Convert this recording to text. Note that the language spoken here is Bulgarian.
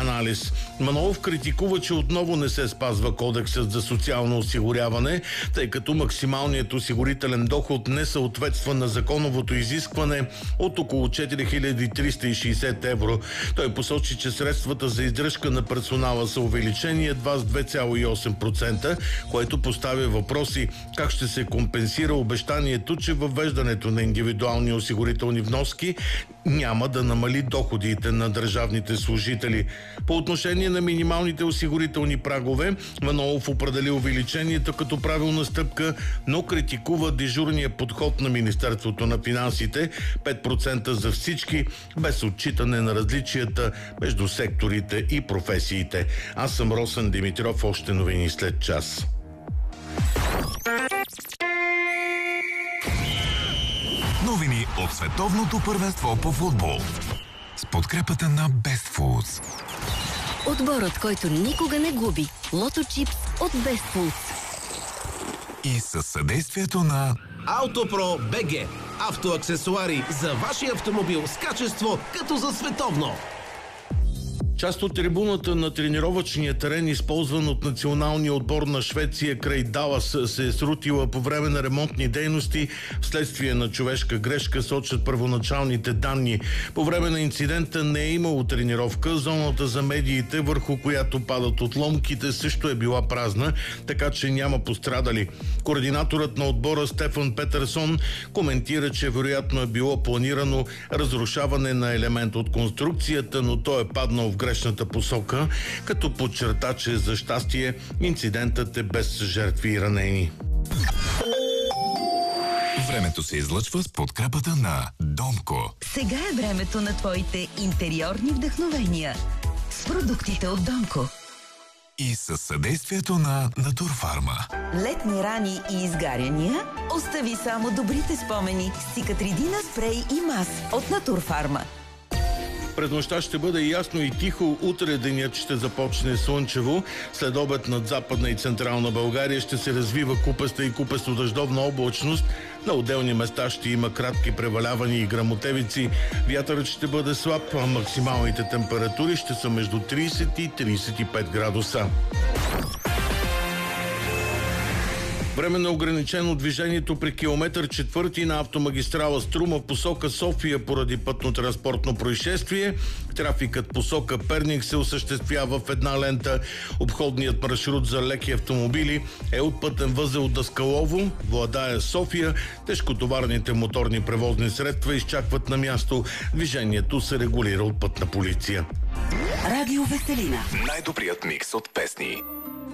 анализ. Манолов критикува, че отново не се спазва кодексът за социално осигуряване, тъй като максималният осигурителен доход не съответства на законовото изискване от около 4360 евро. Той посочи, че средствата за издръжка на персонала са увеличени едва с 2,8%, което поставя въпроси как ще се компенсира обещанието, че въвеждането на индивидуални осигурителни вноски няма да намали доходите на държавните служители. По отношение на минималните осигурителни прагове, Манолов определи увеличението като правилна стъпка, но критикува дежурния подход на Министерството на финансите – 5% за всички, без отчитане на различията между секторите и професиите. Аз съм Росен Димитров, още новини след час. Новини от световното първенство по футбол с подкрепата на Best Foods. Отборът, който никога не губи. Лото Чипс от Best Foods. И със съдействието на Autopro BG. Автоаксесуари за вашия автомобил с качество като за световно. Част от трибуната на тренировъчния терен, използван от националния отбор на Швеция край Далас, се е срутила по време на ремонтни дейности вследствие на човешка грешка, сочат първоначалните данни. По време на инцидента не е имало тренировка. Зоната за медиите, върху която падат отломките, също е била празна, така че няма пострадали. Координаторът на отбора Стефан Петерсон коментира, че вероятно е било планирано разрушаване на елемент от конструкцията, но той е паднал в грешната посока, като подчерта, че за щастие инцидентът е без жертви и ранени. Времето се излъчва с подкрепата на Домко. Сега е времето на твоите интериорни вдъхновения с продуктите от Домко. И със съдействието на Натурфарма. Летни рани и изгаряния? Остави само добрите спомени с Цикатридина спрей и мас от Натурфарма. През нощта ще бъде ясно и тихо. Утре денят ще започне слънчево. След обед над Западна и Централна България ще се развива купеста и купесто-дъждовна облачност. На отделни места ще има кратки превалявания и гръмотевици. Вятърът ще бъде слаб, а максималните температури ще са между 30 и 35 градуса. Време на ограничено движението при километър 4 на автомагистрала Струма в посока София поради пътно-транспортно происшествие. Трафикът посока Перник се осъществява в една лента. Обходният маршрут за леки автомобили е от пътен възел Даскалово, Владая, София. Тежкотоварните моторни превозни средства изчакват на място. Движението се регулира от пътна полиция. Радио Веселина. Най-добрият микс от песни.